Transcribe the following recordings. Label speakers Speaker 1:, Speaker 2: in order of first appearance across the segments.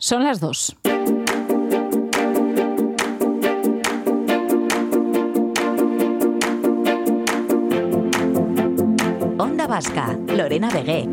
Speaker 1: Son las 2.
Speaker 2: Onda Vasca, Lorena Vegué.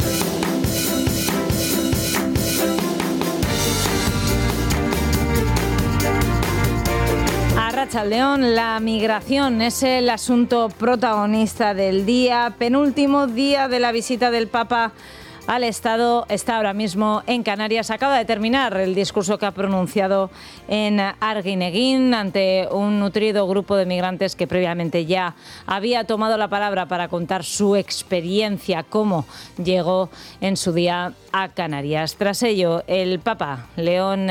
Speaker 1: Arratsaldeon, la migración es el asunto protagonista del día, penúltimo día de la visita del Papa al Estado. Está ahora mismo en Canarias. Acaba de terminar el discurso que ha pronunciado en Arguineguín ante un nutrido grupo de migrantes que previamente ya había tomado la palabra para contar su experiencia, cómo llegó en su día a Canarias. Tras ello, el Papa León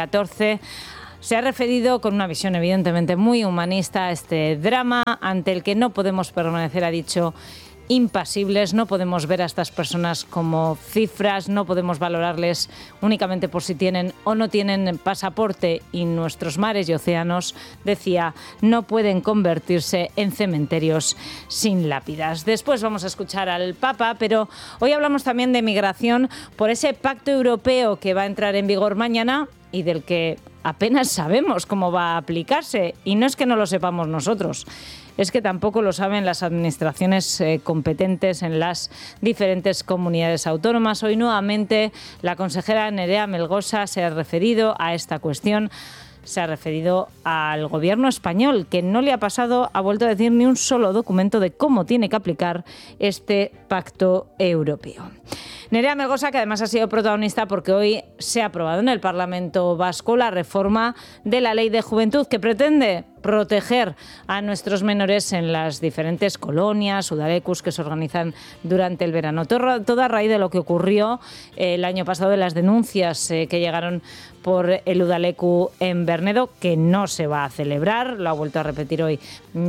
Speaker 1: XIV se ha referido con una visión evidentemente muy humanista a este drama ante el que no podemos permanecer, ha dicho, impasibles. No podemos ver a estas personas como cifras, no podemos valorarles únicamente por si tienen o no tienen pasaporte, y nuestros mares y océanos, decía, no pueden convertirse en cementerios sin lápidas. Después vamos a escuchar al Papa, pero hoy hablamos también de migración por ese pacto europeo que va a entrar en vigor mañana y del que apenas sabemos cómo va a aplicarse. Y no es que no lo sepamos nosotros, es que tampoco lo saben las administraciones competentes en las diferentes comunidades autónomas. Hoy nuevamente la consejera Nerea Melgosa se ha referido a esta cuestión. Se ha referido al gobierno español, que no le ha vuelto a decir ni un solo documento de cómo tiene que aplicar este pacto europeo. Nerea Melgosa, que además ha sido protagonista porque hoy se ha aprobado en el Parlamento Vasco la reforma de la Ley de Juventud, que pretende proteger a nuestros menores en las diferentes colonias, udalecus que se organizan durante el verano. Todo a raíz de lo que ocurrió el año pasado, de las denuncias que llegaron por el udalecu en Bernedo, que no se va a celebrar. Lo ha vuelto a repetir hoy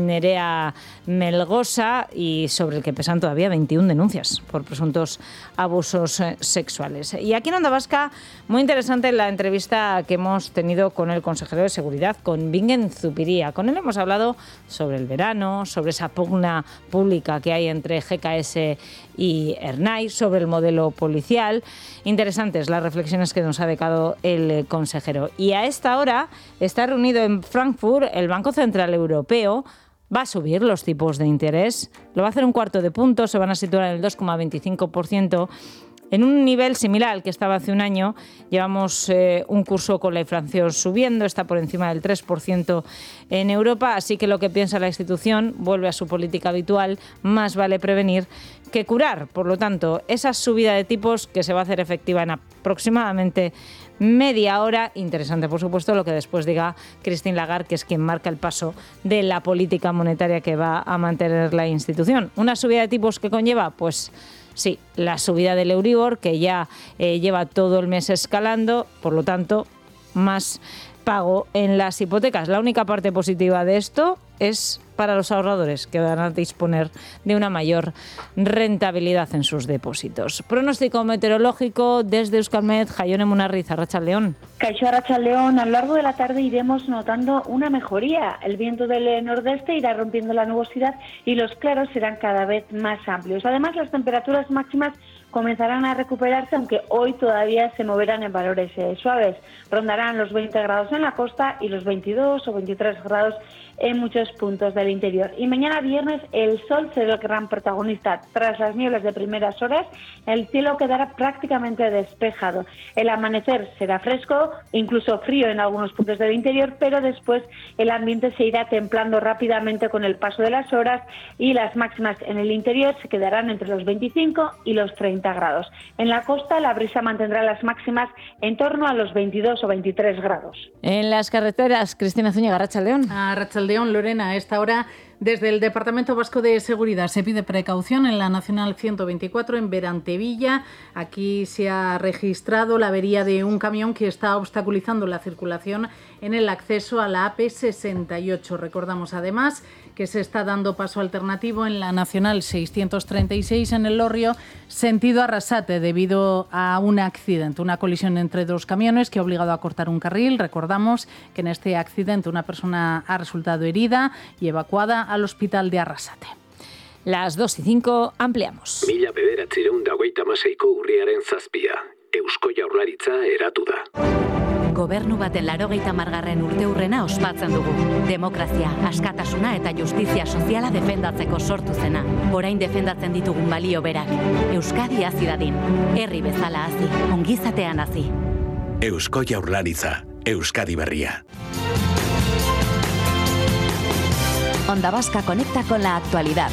Speaker 1: Nerea Melgosa, y sobre el que pesan todavía 21 denuncias por presuntos abusos sexuales. Y aquí en Onda Vasca, muy interesante la entrevista que hemos tenido con el consejero de Seguridad, con Bingen Zupiria. Con él hemos hablado sobre el verano, sobre esa pugna pública que hay entre GKS y Ernai, sobre el modelo policial. Interesantes las reflexiones que nos ha dejado el consejero. Y a esta hora está reunido en Frankfurt el Banco Central Europeo. Va a subir los tipos de interés, lo va a hacer un cuarto de punto, se van a situar en el 2,25%. En un nivel similar al que estaba hace un año. Llevamos un curso con la inflación subiendo, está por encima del 3% en Europa, así que lo que piensa la institución vuelve a su política habitual: más vale prevenir que curar. Por lo tanto, esa subida de tipos que se va a hacer efectiva en aproximadamente media hora. Interesante, por supuesto, lo que después diga Christine Lagarde, que es quien marca el paso de la política monetaria que va a mantener la institución. ¿Una subida de tipos que conlleva? Pues sí, la subida del Euribor, que ya lleva todo el mes escalando, por lo tanto, más pago en las hipotecas. La única parte positiva de esto es para los ahorradores, que van a disponer de una mayor rentabilidad en sus depósitos. Pronóstico meteorológico desde Euskalmet, Jaione Munarriz, Arratsaldeon.
Speaker 3: Kaixo, Arratsaldeon. A lo largo de la tarde iremos notando una mejoría. El viento del nordeste irá rompiendo la nubosidad y los claros serán cada vez más amplios. Además, las temperaturas máximas comenzarán a recuperarse, aunque hoy todavía se moverán en valores suaves. Rondarán los 20 grados en la costa y los 22 o 23 grados en muchos puntos del interior. Y mañana viernes el sol será el gran protagonista. Tras las nieblas de primeras horas, el cielo quedará prácticamente despejado. El amanecer será fresco, incluso frío en algunos puntos del interior, pero después el ambiente se irá templando rápidamente con el paso de las horas, y las máximas en el interior se quedarán entre los 25 y los 30 grados. En la costa la brisa mantendrá las máximas en torno a los 22 o 23 grados.
Speaker 1: En las carreteras, Cristina Zúñiga, Arratsaldeon.
Speaker 4: Arratsaldeon, Lorena. A esta hora, desde el Departamento Vasco de Seguridad, se pide precaución en la Nacional 124 en Berantevilla. Aquí se ha registrado la avería de un camión que está obstaculizando la circulación en el acceso a la AP68. Recordamos además que se está dando paso alternativo en la Nacional 636 en el Lorrio, sentido Arrasate, debido a un accidente, una colisión entre dos camiones que ha obligado a cortar un carril. Recordamos que en este accidente una persona ha resultado herida y evacuada al hospital de Arrasate.
Speaker 1: Las 2:05, ampliamos.
Speaker 5: 1956ko urriaren 7, Eusko Jaurlaritza eratu da.
Speaker 2: Gobernu baten 80. urteurrena ospatzen dugu. Demokrazia, askatasuna eta justizia soziala defendatzeko sortu zena. Orain defendatzen ditugun balio berak. Euskadi hazi dadin. Herri bezala hazi, ongizatean hazi.
Speaker 5: Eusko Jaurlaritza, Euskadi berria.
Speaker 2: Onda Vasca conecta con la actualidad.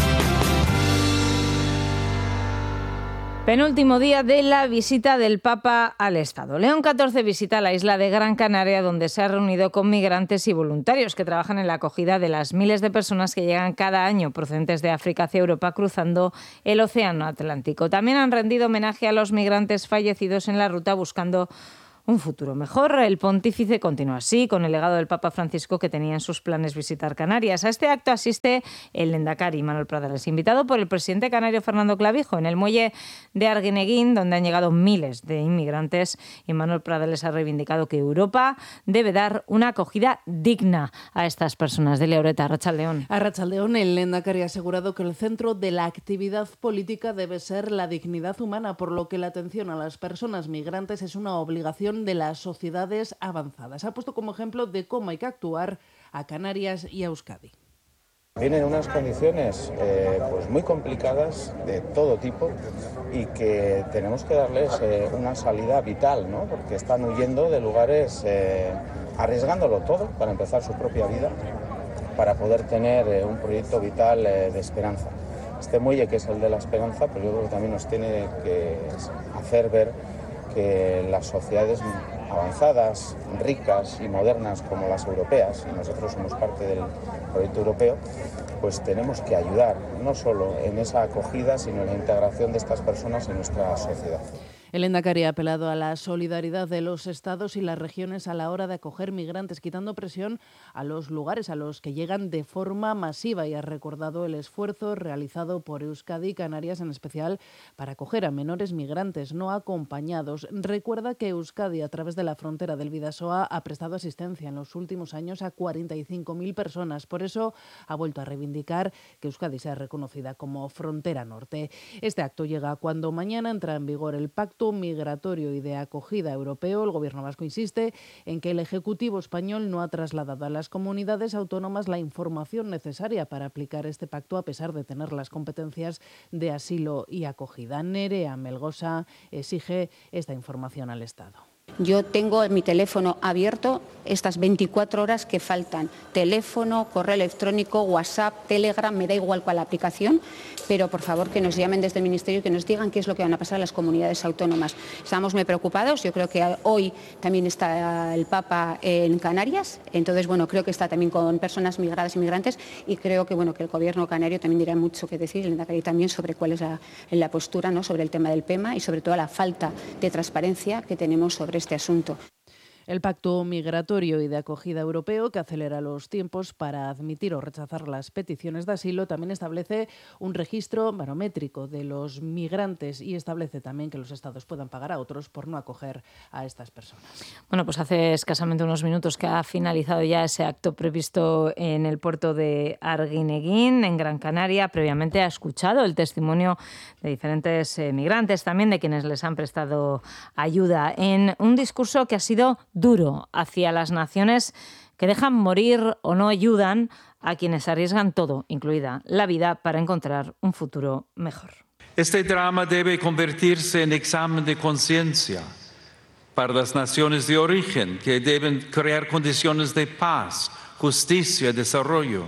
Speaker 1: Penúltimo día de la visita del Papa al Estado. León XIV visita la isla de Gran Canaria, donde se ha reunido con migrantes y voluntarios que trabajan en la acogida de las miles de personas que llegan cada año procedentes de África hacia Europa cruzando el Océano Atlántico. También han rendido homenaje a los migrantes fallecidos en la ruta buscando un futuro mejor. El pontífice continúa así con el legado del Papa Francisco, que tenía en sus planes visitar Canarias. A este acto asiste el Lehendakari Manuel Pradales, invitado por el presidente canario Fernando Clavijo en el muelle de Arguineguín, donde han llegado miles de inmigrantes. Y Manuel Pradales ha reivindicado que Europa debe dar una acogida digna a estas personas. De Leoreta, Arratsaldeón.
Speaker 6: Arratsaldeón, el Lehendakari ha asegurado que el centro de la actividad política debe ser la dignidad humana, por lo que la atención a las personas migrantes es una obligación de las sociedades avanzadas. Ha puesto como ejemplo de cómo hay que actuar a Canarias y a Euskadi.
Speaker 7: Vienen unas condiciones pues muy complicadas de todo tipo y que tenemos que darles una salida vital, ¿no? Porque están huyendo de lugares, arriesgándolo todo para empezar su propia vida, para poder tener un proyecto vital de esperanza. Este muelle, que es el de la esperanza, pues yo creo que también nos tiene que hacer ver que las sociedades avanzadas, ricas y modernas como las europeas, y nosotros somos parte del proyecto europeo, pues tenemos que ayudar no solo en esa acogida, sino en la integración de estas personas en nuestra sociedad.
Speaker 6: El Lehendakari ha apelado a la solidaridad de los estados y las regiones a la hora de acoger migrantes, quitando presión a los lugares a los que llegan de forma masiva, y ha recordado el esfuerzo realizado por Euskadi y Canarias en especial para acoger a menores migrantes no acompañados. Recuerda que Euskadi, a través de la frontera del Bidasoa, ha prestado asistencia en los últimos años a 45.000 personas. Por eso ha vuelto a reivindicar que Euskadi sea reconocida como frontera norte. Este acto llega cuando mañana entra en vigor el Pacto Migratorio y de Acogida Europeo. El Gobierno vasco insiste en que el Ejecutivo español no ha trasladado a las comunidades autónomas la información necesaria para aplicar este pacto, a pesar de tener las competencias de asilo y acogida. Nerea Melgosa exige esta información al Estado.
Speaker 8: Yo tengo mi teléfono abierto estas 24 horas que faltan. Teléfono, correo electrónico, WhatsApp, Telegram, me da igual cuál aplicación, pero por favor que nos llamen desde el Ministerio y que nos digan qué es lo que van a pasar a las comunidades autónomas. Estamos muy preocupados. Yo creo que hoy también está el Papa en Canarias, entonces creo que está también con personas migradas y migrantes, y creo que que el Gobierno canario también dirá mucho que decir, el Lehendakari también, sobre cuál es la postura, ¿no?, sobre el tema del PEMA y sobre todo la falta de transparencia que tenemos sobre este asunto.
Speaker 6: El Pacto Migratorio y de Acogida Europeo, que acelera los tiempos para admitir o rechazar las peticiones de asilo, también establece un registro barométrico de los migrantes y establece también que los estados puedan pagar a otros por no acoger a estas personas.
Speaker 1: Bueno, pues hace escasamente unos minutos que ha finalizado ya ese acto previsto en el puerto de Arguineguín, en Gran Canaria. Previamente ha escuchado el testimonio de diferentes migrantes, también de quienes les han prestado ayuda, en un discurso que ha sido duro hacia las naciones que dejan morir o no ayudan a quienes arriesgan todo, incluida la vida, para encontrar un futuro mejor.
Speaker 9: Este drama debe convertirse en examen de conciencia para las naciones de origen, que deben crear condiciones de paz, justicia y desarrollo.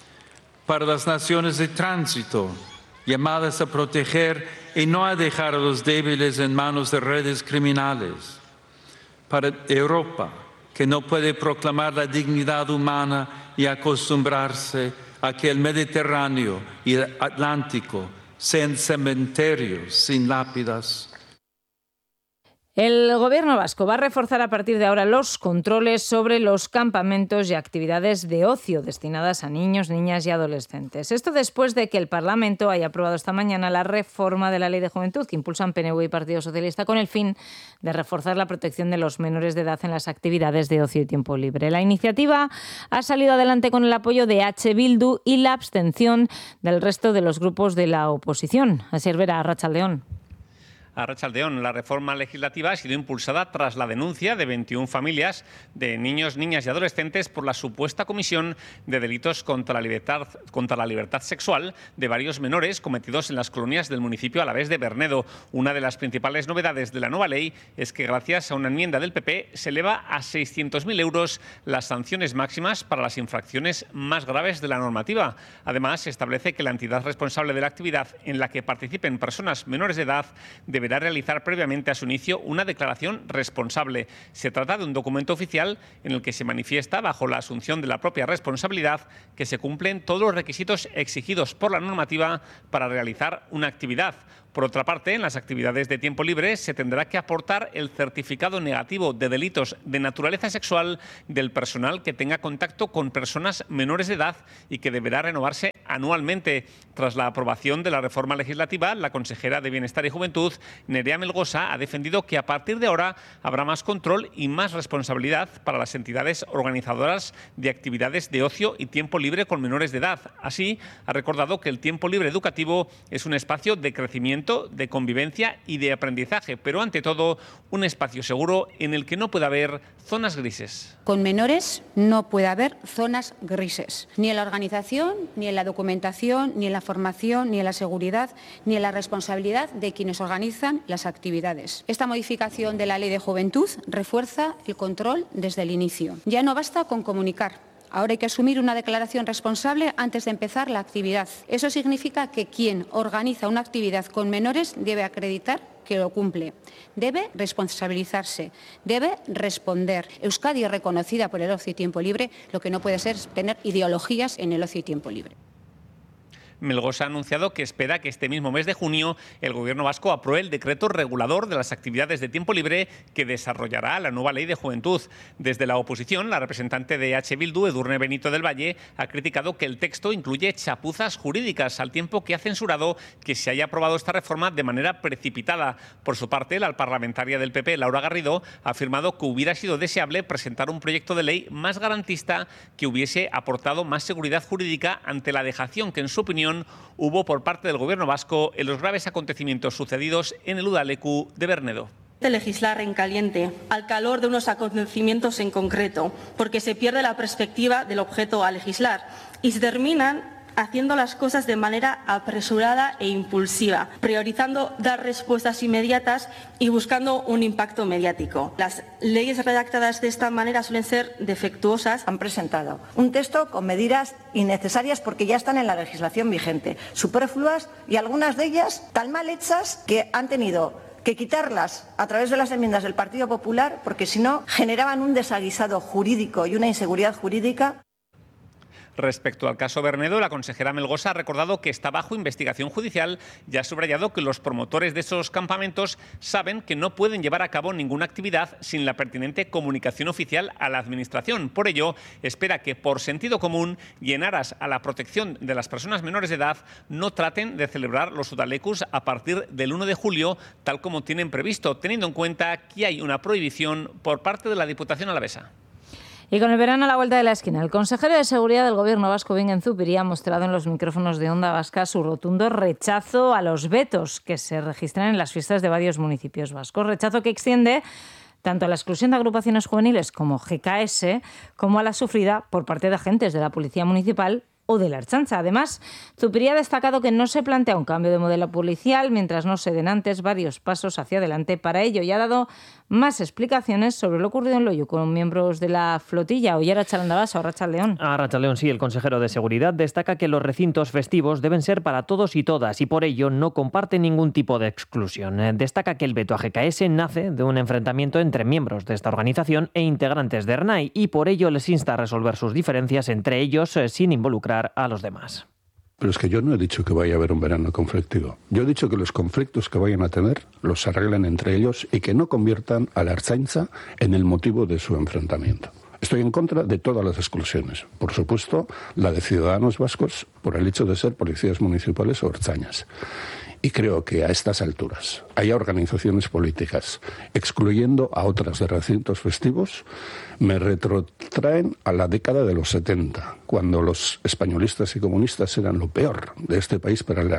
Speaker 9: Para las naciones de tránsito, llamadas a proteger y no a dejar a los débiles en manos de redes criminales. Para Europa, que no puede proclamar la dignidad humana y acostumbrarse a que el Mediterráneo y el Atlántico sean cementerios sin lápidas.
Speaker 1: El Gobierno vasco va a reforzar a partir de ahora los controles sobre los campamentos y actividades de ocio destinadas a niños, niñas y adolescentes. Esto después de que el Parlamento haya aprobado esta mañana la reforma de la Ley de Juventud que impulsan PNV y Partido Socialista, con el fin de reforzar la protección de los menores de edad en las actividades de ocio y tiempo libre. La iniciativa ha salido adelante con el apoyo de H. Bildu y la abstención del resto de los grupos de la oposición. Así es, Vera, Arratsaldeón.
Speaker 10: Arratsaldeón, la reforma legislativa ha sido impulsada tras la denuncia de 21 familias de niños, niñas y adolescentes por la supuesta comisión de delitos contra la libertad sexual de varios menores cometidos en las colonias del municipio alavés de Bernedo. Una de las principales novedades de la nueva ley es que, gracias a una enmienda del PP, se eleva a 600.000 euros las sanciones máximas para las infracciones más graves de la normativa. Además, se establece que la entidad responsable de la actividad en la que participen personas menores de edad deberá realizar previamente a su inicio una declaración responsable. Se trata de un documento oficial en el que se manifiesta, bajo la asunción de la propia responsabilidad, que se cumplen todos los requisitos exigidos por la normativa para realizar una actividad. Por otra parte, en las actividades de tiempo libre se tendrá que aportar el certificado negativo de delitos de naturaleza sexual del personal que tenga contacto con personas menores de edad y que deberá renovarse anualmente. Tras la aprobación de la reforma legislativa, la consejera de Bienestar y Juventud, Nerea Melgosa, ha defendido que a partir de ahora habrá más control y más responsabilidad para las entidades organizadoras de actividades de ocio y tiempo libre con menores de edad. Así, ha recordado que el tiempo libre educativo es un espacio de crecimiento, de convivencia y de aprendizaje, pero ante todo un espacio seguro en el que no puede haber zonas grises.
Speaker 8: Con menores no puede haber zonas grises, ni en la organización, ni en la documentación, ni en la formación, ni en la seguridad, ni en la responsabilidad de quienes organizan las actividades. Esta modificación de la Ley de Juventud refuerza el control desde el inicio. Ya no basta con comunicar. Ahora hay que asumir una declaración responsable antes de empezar la actividad. Eso significa que quien organiza una actividad con menores debe acreditar que lo cumple, debe responsabilizarse, debe responder. Euskadi es reconocida por el ocio y tiempo libre, lo que no puede ser es tener ideologías en el ocio y tiempo libre.
Speaker 10: Melgosa ha anunciado que espera que este mismo mes de junio el Gobierno vasco apruebe el decreto regulador de las actividades de tiempo libre que desarrollará la nueva Ley de Juventud. Desde la oposición, la representante de H. Bildu, Edurne Benito del Valle, ha criticado que el texto incluye chapuzas jurídicas, al tiempo que ha censurado que se haya aprobado esta reforma de manera precipitada. Por su parte, la parlamentaria del PP, Laura Garrido, ha afirmado que hubiera sido deseable presentar un proyecto de ley más garantista que hubiese aportado más seguridad jurídica ante la dejación que, en su opinión, hubo por parte del Gobierno vasco en los graves acontecimientos sucedidos en el Udaleku de Bernedo.
Speaker 11: Legislar en caliente, al calor de unos acontecimientos en concreto, porque se pierde la perspectiva del objeto a legislar y se terminan haciendo las cosas de manera apresurada e impulsiva, priorizando dar respuestas inmediatas y buscando un impacto mediático. Las leyes redactadas de esta manera suelen ser defectuosas.
Speaker 12: Han presentado un texto con medidas innecesarias porque ya están en la legislación vigente, superfluas y algunas de ellas tan mal hechas que han tenido que quitarlas a través de las enmiendas del Partido Popular porque si no generaban un desaguisado jurídico y una inseguridad jurídica.
Speaker 10: Respecto al caso Bernedo, la consejera Melgosa ha recordado que está bajo investigación judicial y ha subrayado que los promotores de esos campamentos saben que no pueden llevar a cabo ninguna actividad sin la pertinente comunicación oficial a la Administración. Por ello, espera que, por sentido común y en aras a la protección de las personas menores de edad, no traten de celebrar los Udalekus a partir del 1 de julio, tal como tienen previsto, teniendo en cuenta que hay una prohibición por parte de la Diputación alavesa.
Speaker 1: Y con el verano a la vuelta de la esquina, el consejero de Seguridad del Gobierno vasco, Bingen Zupiria, ha mostrado en los micrófonos de Onda Vasca su rotundo rechazo a los vetos que se registran en las fiestas de varios municipios vascos. Rechazo que extiende tanto a la exclusión de agrupaciones juveniles como GKS, como a la sufrida por parte de agentes de la Policía Municipal o de la Ertzaintza. Además, Zupiria ha destacado que no se plantea un cambio de modelo policial mientras no se den antes varios pasos hacia adelante para ello, y ha dado más explicaciones sobre lo ocurrido en Loiu con miembros de la flotilla. Oyer a Chalandabasa, o Rachaldeón.
Speaker 13: A Rachaldeón, sí, el consejero de Seguridad destaca que los recintos festivos deben ser para todos y todas y por ello no comparte ningún tipo de exclusión. Destaca que el veto a GKS nace de un enfrentamiento entre miembros de esta organización e integrantes de ERNAI y por ello les insta a resolver sus diferencias entre ellos sin involucrar a los demás.
Speaker 14: Pero es que yo no he dicho que vaya a haber un verano conflictivo. Yo he dicho que los conflictos que vayan a tener los arreglen entre ellos y que no conviertan a la Ertzaintza en el motivo de su enfrentamiento. Estoy en contra de todas las exclusiones. Por supuesto, la de ciudadanos vascos por el hecho de ser policías municipales o ertzainas. Y creo que a estas alturas hay organizaciones políticas excluyendo a otras de recintos festivos, me retrotraen a la década de los 70, cuando los españolistas y comunistas eran lo peor de este país para la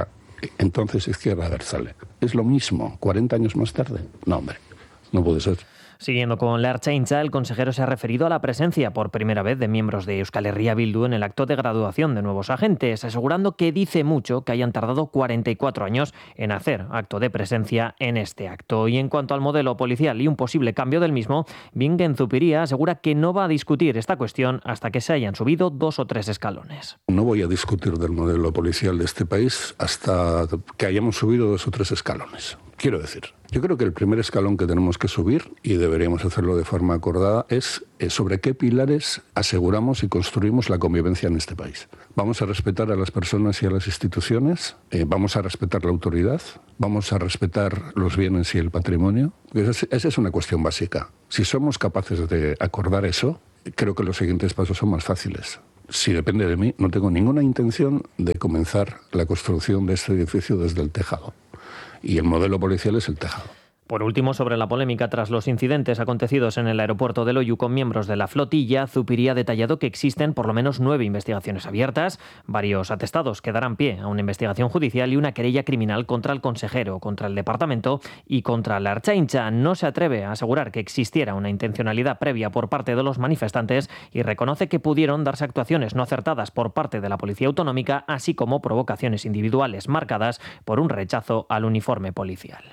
Speaker 14: entonces Izquierda Abertzale. Es lo mismo, 40 años más tarde. No, hombre, no puede ser.
Speaker 13: Siguiendo con la Ertzaintza, el consejero se ha referido a la presencia por primera vez de miembros de Euskal Herria Bildu en el acto de graduación de nuevos agentes, asegurando que dice mucho que hayan tardado 44 años en hacer acto de presencia en este acto. Y en cuanto al modelo policial y un posible cambio del mismo, Bingen Zupiria asegura que no va a discutir esta cuestión hasta que se hayan subido 2 o 3 escalones.
Speaker 14: No voy a discutir del modelo policial de este país hasta que hayamos subido 2 o 3 escalones. Quiero decir, yo creo que el primer escalón que tenemos que subir, y deberíamos hacerlo de forma acordada, es sobre qué pilares aseguramos y construimos la convivencia en este país. Vamos a respetar a las personas y a las instituciones, vamos a respetar la autoridad, vamos a respetar los bienes y el patrimonio. Esa es una cuestión básica. Si somos capaces de acordar eso, creo que los siguientes pasos son más fáciles. Si depende de mí, no tengo ninguna intención de comenzar la construcción de este edificio desde el tejado. Y el modelo policial es el tejado.
Speaker 13: Por último, sobre la polémica tras los incidentes acontecidos en el aeropuerto de Loiu con miembros de la flotilla, Zupiria ha detallado que existen por lo menos 9 investigaciones abiertas, varios atestados que darán pie a una investigación judicial y una querella criminal contra el consejero, contra el departamento y contra la Ertzaintza. No se atreve a asegurar que existiera una intencionalidad previa por parte de los manifestantes y reconoce que pudieron darse actuaciones no acertadas por parte de la Policía Autonómica, así como provocaciones individuales marcadas por un rechazo al uniforme policial.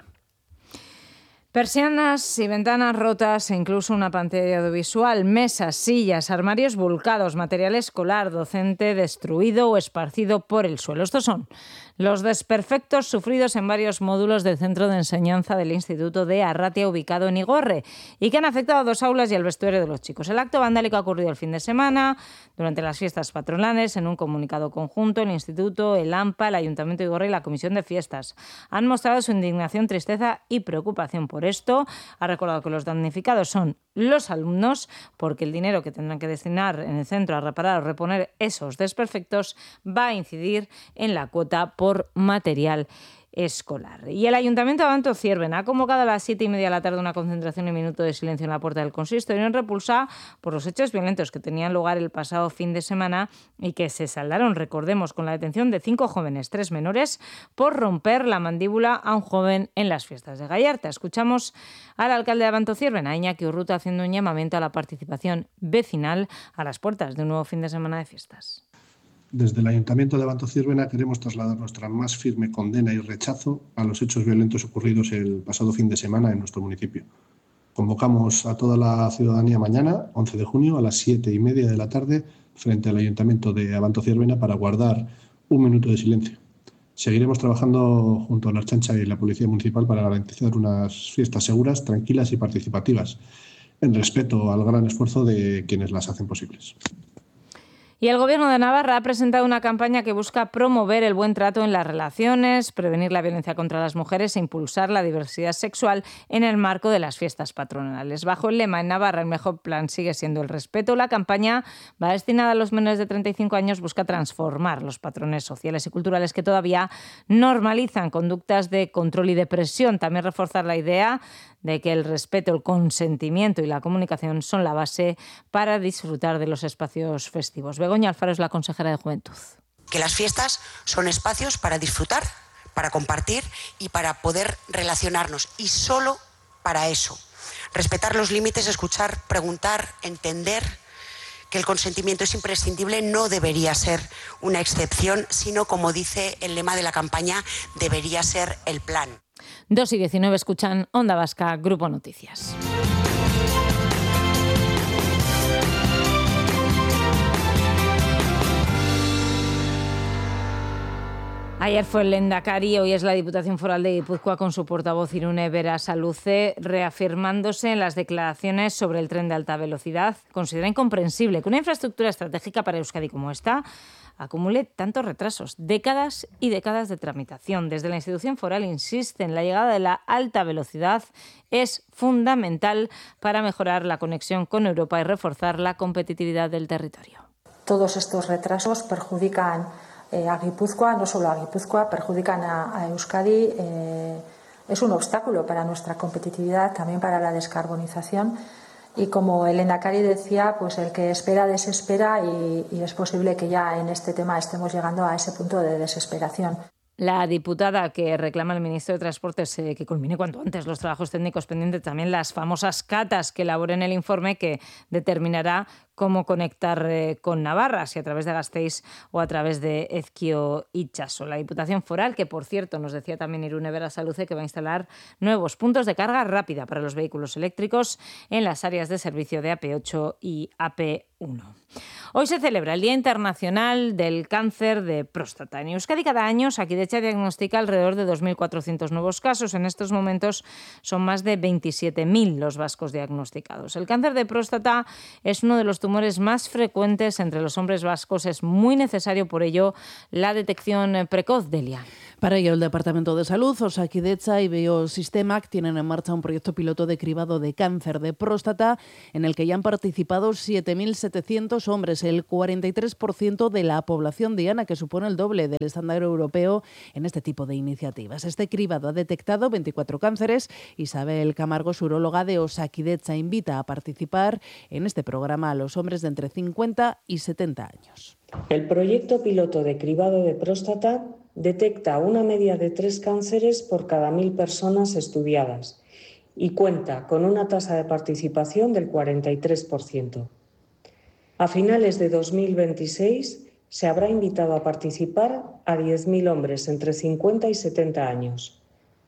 Speaker 1: Persianas y ventanas rotas e incluso una pantalla audiovisual, mesas, sillas, armarios volcados, material escolar, docente destruido o esparcido por el suelo. Estos son los desperfectos sufridos en varios módulos del centro de enseñanza del Instituto de Arratia, ubicado en Igorre, y que han afectado a 2 aulas y al vestuario de los chicos. El acto vandálico ha ocurrido el fin de semana, durante las fiestas patronales. En un comunicado conjunto, el Instituto, el AMPA, el Ayuntamiento de Igorre y la Comisión de Fiestas han mostrado su indignación, tristeza y preocupación por esto. Ha recordado que los damnificados son los alumnos, porque el dinero que tendrán que destinar en el centro a reparar o reponer esos desperfectos va a incidir en la cuota por material escolar. Y el Ayuntamiento de Abanto Zierbena ha convocado a las 7:30 de la tarde una concentración y minuto de silencio en la puerta del consistorio en repulsa por los hechos violentos que tenían lugar el pasado fin de semana y que se saldaron, recordemos, con la detención de 5 jóvenes, 3 menores, por romper la mandíbula a un joven en las fiestas de Gallarta. Escuchamos al alcalde de Abanto Zierbena, Iñaki Urruta, haciendo un llamamiento a la participación vecinal a las puertas de un nuevo fin de semana de fiestas.
Speaker 15: Desde el Ayuntamiento de Abanto Zierbena queremos trasladar nuestra más firme condena y rechazo a los hechos violentos ocurridos el pasado fin de semana en nuestro municipio. Convocamos a toda la ciudadanía mañana, 11 de junio, a las 7:30 de la tarde, frente al Ayuntamiento de Abanto Zierbena para guardar un minuto de silencio. Seguiremos trabajando junto a la Ertzaintza y la Policía Municipal para garantizar unas fiestas seguras, tranquilas y participativas, en respeto al gran esfuerzo de quienes las hacen posibles.
Speaker 1: Y el Gobierno de Navarra ha presentado una campaña que busca promover el buen trato en las relaciones, prevenir la violencia contra las mujeres e impulsar la diversidad sexual en el marco de las fiestas patronales. Bajo el lema "En Navarra el mejor plan sigue siendo el respeto", la campaña va destinada a los menores de 35 años, busca transformar los patrones sociales y culturales que todavía normalizan conductas de control y de presión. También reforzar la idea de que el respeto, el consentimiento y la comunicación son la base para disfrutar de los espacios festivos. Begoña Alfaro es la consejera de Juventud.
Speaker 16: Que las fiestas son espacios para disfrutar, para compartir y para poder relacionarnos, y solo para eso. Respetar los límites, escuchar, preguntar, entender que el consentimiento es imprescindible, no debería ser una excepción, sino, como dice el lema de la campaña, debería ser el plan.
Speaker 1: 2:19 escuchan Onda Vasca, Grupo Noticias. Ayer fue el Lehendakari, hoy es la Diputación Foral de Guipúzcoa con su portavoz Irune Berasaluze, reafirmándose en las declaraciones sobre el tren de alta velocidad. Considera incomprensible que una infraestructura estratégica para Euskadi como esta acumule tantos retrasos, décadas y décadas de tramitación. Desde la institución foral insisten, la llegada de la alta velocidad es fundamental para mejorar la conexión con Europa y reforzar la competitividad del territorio.
Speaker 17: Todos estos retrasos perjudican a Guipúzcoa, no solo a Guipúzcoa, perjudican a Euskadi. Es un obstáculo para nuestra competitividad, también para la descarbonización. Y como el Lehendakari decía, pues el que espera desespera, y es posible que ya en este tema estemos llegando a ese punto de desesperación.
Speaker 1: La diputada que reclama al ministro de Transportes que culmine cuanto antes los trabajos técnicos pendientes, también las famosas catas que elaboren el informe que determinará cómo conectar con Navarra, si a través de Gasteiz o a través de Ezkio Itxaso. La Diputación Foral, que por cierto nos decía también Irune Berasaluze que va a instalar nuevos puntos de carga rápida para los vehículos eléctricos en las áreas de servicio de AP8 y AP1. Hoy se celebra el Día Internacional del Cáncer de Próstata. En Euskadi cada año Osakidetza diagnostica alrededor de 2.400 nuevos casos. En estos momentos son más de 27.000 los vascos diagnosticados. El cáncer de próstata es uno de los tumores más frecuentes entre los hombres vascos. Es muy necesario, por ello, la detección precoz, Delia.
Speaker 6: Para ello, el Departamento de Salud, Osakidetza y Biosistemac tienen en marcha un proyecto piloto de cribado de cáncer de próstata en el que ya han participado 7.700 hombres, el 43% de la población diana, que supone el doble del estándar europeo en este tipo de iniciativas. Este cribado ha detectado 24 cánceres. Isabel Camargo, uróloga de Osakidetza, invita a participar en este programa a los hombres de entre 50 y 70 años.
Speaker 18: El proyecto piloto de cribado de próstata detecta una media de 3 cánceres por cada 1.000 personas estudiadas y cuenta con una tasa de participación del 43%. A finales de 2026 se habrá invitado a participar a 10.000 hombres entre 50 y 70 años,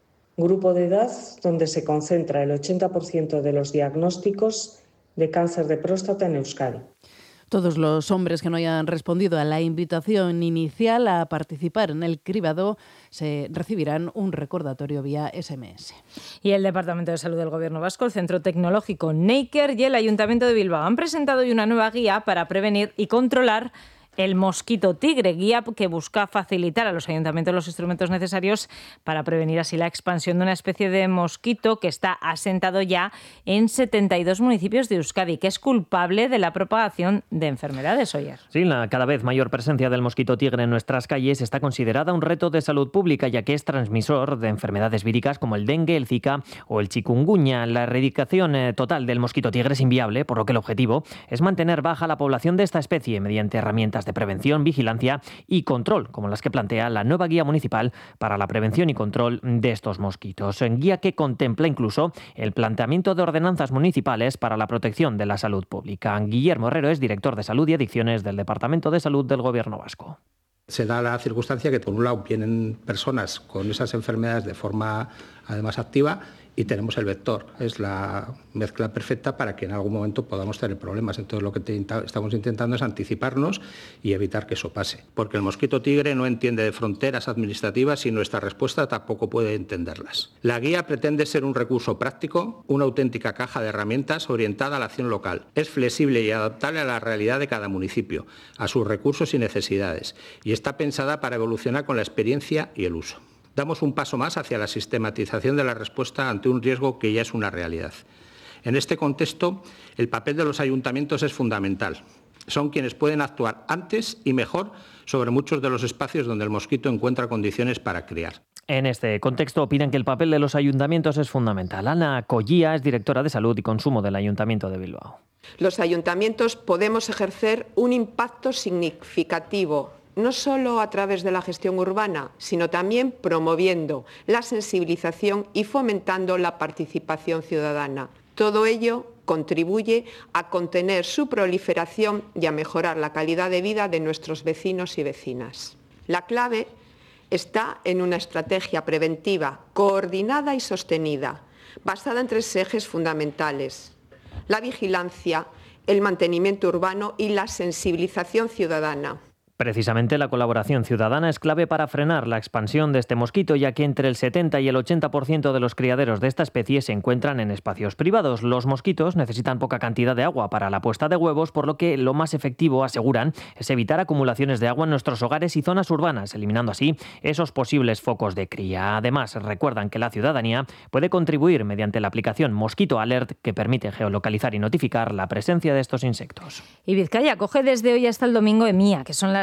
Speaker 18: grupo de edad donde se concentra el 80% de los diagnósticos de cáncer de próstata en Euskadi.
Speaker 6: Todos los hombres que no hayan respondido a la invitación inicial a participar en el cribado se recibirán un recordatorio vía SMS.
Speaker 1: Y el Departamento de Salud del Gobierno Vasco, el Centro Tecnológico Neiker y el Ayuntamiento de Bilbao han presentado hoy una nueva guía para prevenir y controlar el mosquito tigre, guía que busca facilitar a los ayuntamientos los instrumentos necesarios para prevenir así la expansión de una especie de mosquito que está asentado ya en 72 municipios de Euskadi, que es culpable de la propagación de enfermedades, Oyer.
Speaker 13: Sí, la cada vez mayor presencia del mosquito tigre en nuestras calles está considerada un reto de salud pública, ya que es transmisor de enfermedades víricas como el dengue, el zika o el chikungunya. La erradicación total del mosquito tigre es inviable, por lo que el objetivo es mantener baja la población de esta especie mediante herramientas de prevención, vigilancia y control, como las que plantea la nueva guía municipal para la prevención y control de estos mosquitos. Guía que contempla incluso el planteamiento de ordenanzas municipales para la protección de la salud pública. Guillermo Herrero es director de Salud y Adicciones del Departamento de Salud del Gobierno Vasco.
Speaker 19: Se da la circunstancia que, por un lado, vienen personas con esas enfermedades de forma, además, activa, y tenemos el vector. Es la mezcla perfecta para que en algún momento podamos tener problemas. Entonces, lo que estamos intentando es anticiparnos y evitar que eso pase. Porque el mosquito tigre no entiende de fronteras administrativas y nuestra respuesta tampoco puede entenderlas. La guía pretende ser un recurso práctico, una auténtica caja de herramientas orientada a la acción local. Es flexible y adaptable a la realidad de cada municipio, a sus recursos y necesidades, y está pensada para evolucionar con la experiencia y el uso. Damos un paso más hacia la sistematización de la respuesta ante un riesgo que ya es una realidad. En este contexto, el papel de los ayuntamientos es fundamental. Son quienes pueden actuar antes y mejor sobre muchos de los espacios donde el mosquito encuentra condiciones para criar.
Speaker 13: En este contexto opinan que el papel de los ayuntamientos es fundamental. Ana Collía es directora de Salud y Consumo del Ayuntamiento de Bilbao.
Speaker 20: Los ayuntamientos podemos ejercer un impacto significativo, no solo a través de la gestión urbana, sino también promoviendo la sensibilización y fomentando la participación ciudadana. Todo ello contribuye a contener su proliferación y a mejorar la calidad de vida de nuestros vecinos y vecinas. La clave está en una estrategia preventiva, coordinada y sostenida, basada en 3 ejes fundamentales: la vigilancia, el mantenimiento urbano y la sensibilización ciudadana.
Speaker 13: Precisamente la colaboración ciudadana es clave para frenar la expansión de este mosquito, ya que entre el 70 y el 80% de los criaderos de esta especie se encuentran en espacios privados. Los mosquitos necesitan poca cantidad de agua para la puesta de huevos, por lo que lo más efectivo, aseguran, es evitar acumulaciones de agua en nuestros hogares y zonas urbanas, eliminando así esos posibles focos de cría. Además, recuerdan que la ciudadanía puede contribuir mediante la aplicación Mosquito Alert, que permite geolocalizar y notificar la presencia de estos insectos.
Speaker 1: Y Vizcaya acoge desde hoy hasta el domingo EMIA, que son las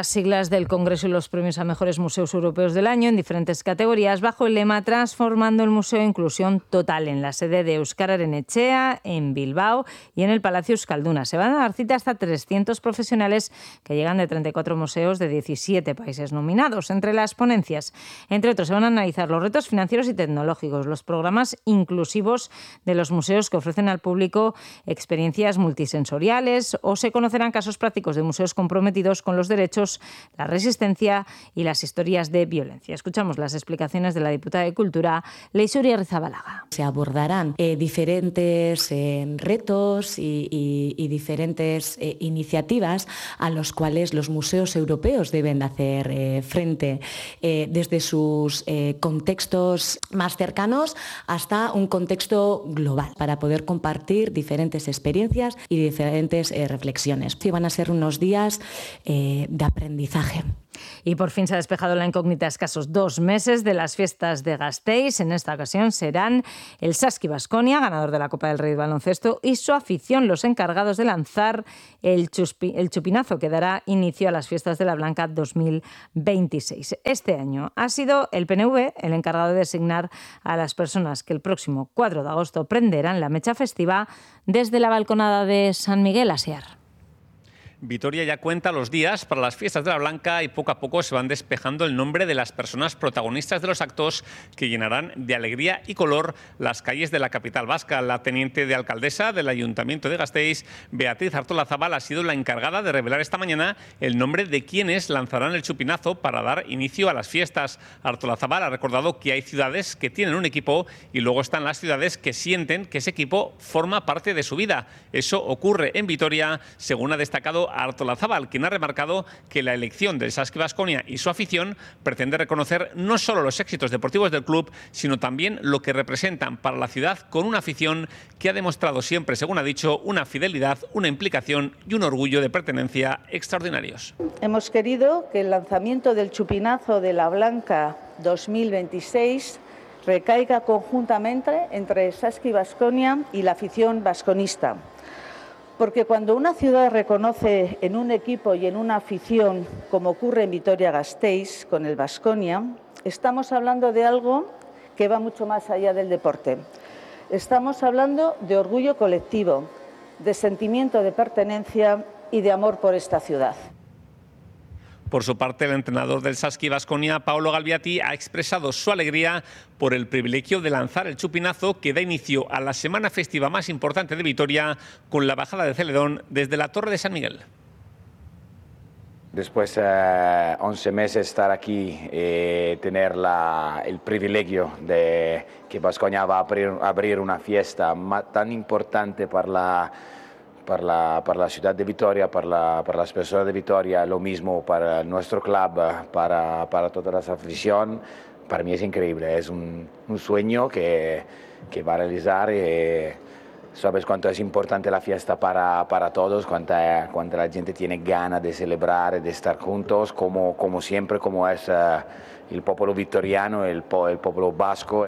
Speaker 1: siglas del Congreso y los premios a mejores museos europeos del año en diferentes categorías bajo el lema Transformando el Museo Inclusión Total en la sede de Euskararen Etxea, en Bilbao y en el Palacio Euskalduna. Se van a dar cita hasta 300 profesionales que llegan de 34 museos de 17 países nominados. Entre las ponencias, entre otros, se van a analizar los retos financieros y tecnológicos, los programas inclusivos de los museos que ofrecen al público experiencias multisensoriales, o se conocerán casos prácticos de museos comprometidos con los derechos, la resistencia y las historias de violencia. Escuchamos las explicaciones de la diputada de Cultura, Leixuri Arrizabalaga.
Speaker 21: Se abordarán diferentes retos y diferentes iniciativas a los cuales los museos europeos deben hacer frente, desde sus contextos más cercanos hasta un contexto global, para poder compartir diferentes experiencias y diferentes reflexiones. Sí, van a ser unos días de aprendizaje.
Speaker 1: Y por fin se ha despejado la incógnita a escasos 2 meses de las fiestas de Gasteiz. En esta ocasión serán el Saski Baskonia, ganador de la Copa del Rey de baloncesto, y su afición los encargados de lanzar el chupinazo que dará inicio a las fiestas de la Blanca 2026. Este año ha sido el PNV el encargado de designar a las personas que el próximo 4 de agosto prenderán la mecha festiva desde la balconada de San Miguel Asier.
Speaker 10: Vitoria ya cuenta los días para las fiestas de la Blanca y poco a poco se van despejando el nombre de las personas protagonistas de los actos que llenarán de alegría y color las calles de la capital vasca. La teniente de alcaldesa del Ayuntamiento de Gasteiz, Beatriz Artolazabal, ha sido la encargada de revelar esta mañana el nombre de quienes lanzarán el chupinazo para dar inicio a las fiestas. Artolazabal ha recordado que hay ciudades que tienen un equipo y luego están las ciudades que sienten que ese equipo forma parte de su vida. Eso ocurre en Vitoria, según ha destacado Artolazabal, quien ha remarcado que la elección del Saski Baskonia y su afición pretende reconocer no solo los éxitos deportivos del club, sino también lo que representan para la ciudad, con una afición que ha demostrado siempre, según ha dicho, una fidelidad, una implicación y un orgullo de pertenencia extraordinarios.
Speaker 22: Hemos querido que el lanzamiento del chupinazo de la Blanca 2026 recaiga conjuntamente entre Saski Baskonia y la afición vasconista. Porque cuando una ciudad reconoce en un equipo y en una afición, como ocurre en Vitoria-Gasteiz con el Baskonia, estamos hablando de algo que va mucho más allá del deporte. Estamos hablando de orgullo colectivo, de sentimiento de pertenencia y de amor por esta ciudad.
Speaker 10: Por su parte, el entrenador del Saski Baskonia, Paolo Galbiati, ha expresado su alegría por el privilegio de lanzar el chupinazo que da inicio a la semana festiva más importante de Vitoria, con la bajada de Celedón desde la Torre de San Miguel.
Speaker 23: Después de 11 meses estar aquí y tener el privilegio de que Baskonia va a abrir una fiesta tan importante para la ciudad de Vitoria, para las personas de Vitoria, lo mismo para nuestro club, para toda la afición, para mí es increíble, es un sueño que va a realizar. Sabes cuánto es importante la fiesta para todos, cuánta la gente tiene ganas de celebrar, de estar juntos, como siempre, como es el pueblo vitoriano, el pueblo vasco.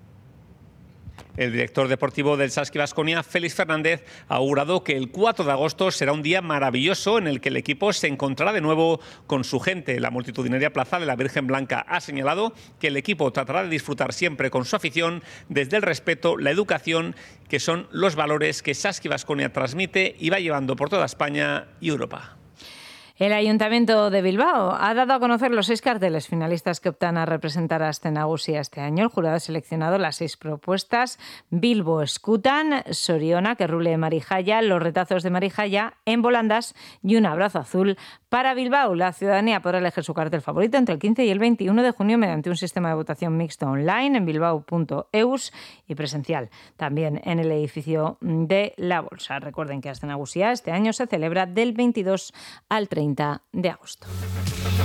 Speaker 10: El director deportivo del Saski Baskonia, Félix Fernández, ha augurado que el 4 de agosto será un día maravilloso en el que el equipo se encontrará de nuevo con su gente. La multitudinaria plaza de la Virgen Blanca ha señalado que el equipo tratará de disfrutar siempre con su afición desde el respeto, la educación, que son los valores que Saski Baskonia transmite y va llevando por toda España y Europa.
Speaker 1: El Ayuntamiento de Bilbao ha dado a conocer los 6 carteles finalistas que optan a representar a Aste Nagusia este año. El jurado ha seleccionado las 6 propuestas: Bilbo Escutan, Soriona, que rule Marijaya, Los retazos de Marijaya, En volandas y Un abrazo azul para Bilbao. La ciudadanía podrá elegir su cartel favorito entre el 15 y el 21 de junio mediante un sistema de votación mixto online en bilbao.eus y presencial también en el edificio de la Bolsa. Recuerden que Aste Nagusia este año se celebra del 22 al 30 de agosto.